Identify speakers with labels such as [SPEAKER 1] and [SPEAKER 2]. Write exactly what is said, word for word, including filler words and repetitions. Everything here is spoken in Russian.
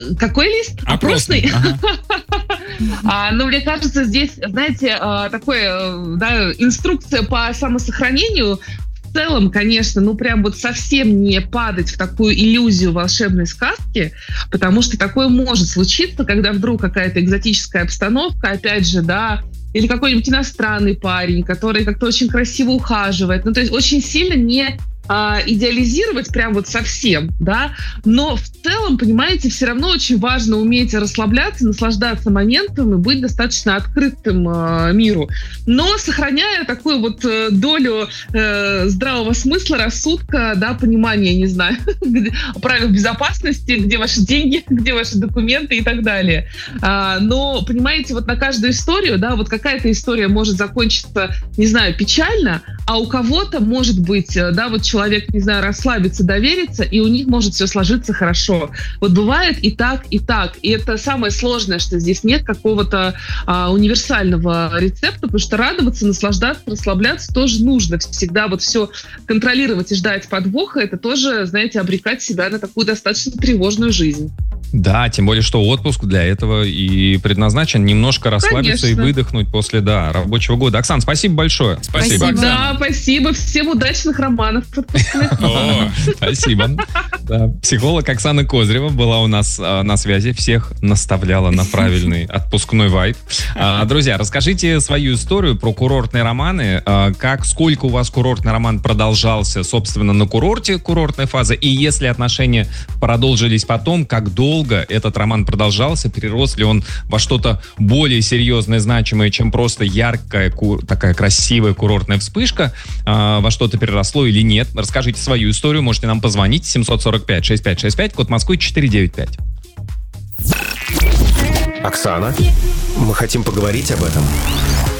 [SPEAKER 1] Какой лист?
[SPEAKER 2] Опросный.
[SPEAKER 1] Опросный? Ага. А, ну, мне кажется, здесь, знаете, такое, да, инструкция по самосохранению. В целом, конечно, ну прям вот совсем не падать в такую иллюзию волшебной сказки, потому что такое может случиться, когда вдруг какая-то экзотическая обстановка, опять же, да, или какой-нибудь иностранный парень, который как-то очень красиво ухаживает. Ну, то есть очень сильно не а, идеализировать прям вот совсем, да, но в целом, понимаете, все равно очень важно уметь расслабляться, наслаждаться моментом и быть достаточно открытым э, миру, но сохраняя такую вот э, долю э, здравого смысла, рассудка, да, понимания, не знаю, правил безопасности, где ваши деньги, где ваши документы и так далее. А, но, понимаете, вот на каждую историю, да, вот какая-то история может закончиться, не знаю, печально, а у кого-то может быть, да, вот человек, не знаю, расслабиться, довериться, и у них может все сложиться хорошо. Вот бывает и так, и так. И это самое сложное, что здесь нет какого-то а, универсального рецепта, потому что радоваться, наслаждаться, расслабляться тоже нужно. Всегда вот все контролировать и ждать подвоха, это тоже, знаете, обрекать себя на такую достаточно тревожную жизнь.
[SPEAKER 2] Да, тем более, что отпуск для этого и предназначен немножко расслабиться. Конечно. И выдохнуть после, да, рабочего года. Оксан, спасибо большое.
[SPEAKER 1] Спасибо, спасибо. Да, спасибо. Всем удачных романов.
[SPEAKER 2] Спасибо. Психолог Оксана Козырева была у нас на связи. Всех наставляла на правильный отпускной вайб. Друзья, расскажите свою историю про курортные романы. Как, сколько у вас курортный роман продолжался, собственно, на курорте, курортная фаза. И если отношения продолжились потом, как долго этот роман продолжался, перерос ли он во что-то более серьезное, значимое, чем просто яркая, такая красивая курортная вспышка, во что-то переросло или нет. Расскажите свою историю, можете нам позвонить семь сорок пять шестьдесят пять шестьдесят пять, код Москвы четыре девять пять.
[SPEAKER 3] Оксана, мы хотим поговорить об этом.